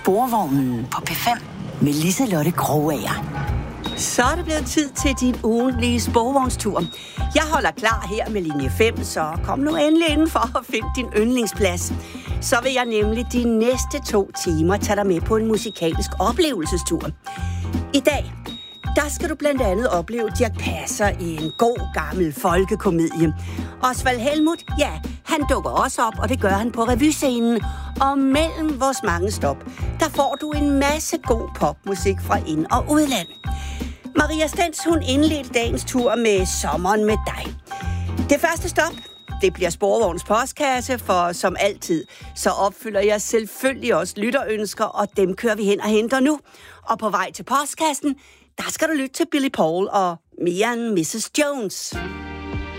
Sporvognen på P5 med Liselotte Krogager. Så er det blevet tid til din ugentlige sporvognstur. Jeg holder klar her med linje 5, så kom nu endelig indenfor og find din yndlingsplads. Så vil jeg nemlig de næste 2 timer tage dig med på en musikalsk oplevelsestur. I dag, der skal du blandt andet opleve Dirch Passer i en god gammel folkekomedie. Osvald Helmuth, ja, han dukker også op, og det gør han på revyscenen. Og mellem vores mange stop, der får du en masse god popmusik fra ind- og udland. Maria Stens, hun indledte dagens tur med Sommeren med dig. Det første stop, det bliver Sporvogns postkasse, for som altid, så opfylder jeg selvfølgelig også lytterønsker, og dem kører vi hen og henter nu. Og på vej til postkassen, der skal du lytte til Billy Paul og Me and Mrs. Jones.